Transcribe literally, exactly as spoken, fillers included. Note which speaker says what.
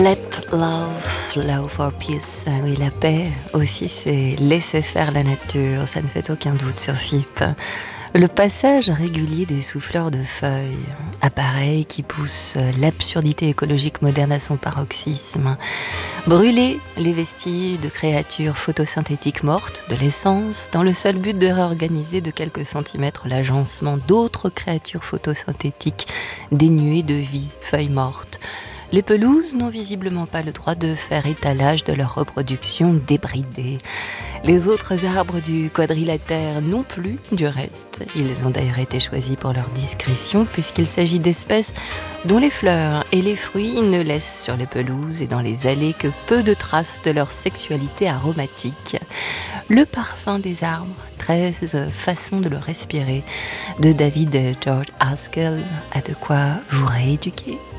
Speaker 1: Let love flow for peace. Ah oui, la paix aussi, c'est laisser faire la nature, ça ne fait aucun doute sur F I P. Le passage régulier des souffleurs de feuilles, appareil qui pousse l'absurdité écologique moderne à son paroxysme. Brûler les vestiges de créatures photosynthétiques mortes, de l'essence, dans le seul but de réorganiser de quelques centimètres l'agencement d'autres créatures photosynthétiques dénuées de vie, feuilles mortes. Les pelouses n'ont visiblement pas le droit de faire étalage de leur reproduction débridée. Les autres arbres du quadrilatère non plus, du reste. Ils ont d'ailleurs été choisis pour leur discrétion puisqu'il s'agit d'espèces dont les fleurs et les fruits ne laissent sur les pelouses et dans les allées que peu de traces de leur sexualité aromatique. Le parfum des arbres, treize façons de le respirer, de David George Haskell, a de quoi vous rééduquer.